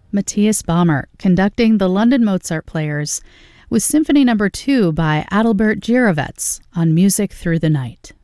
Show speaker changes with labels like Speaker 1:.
Speaker 1: Matthias Baumer conducting the London Mozart Players with Symphony No. 2 by Adalbert Gierewetz on Music Through the Night.